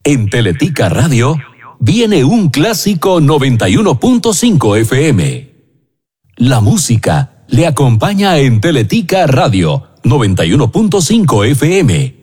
En Teletica Radio viene un clásico 91.5 FM. La música le acompaña en Teletica Radio 91.5 FM.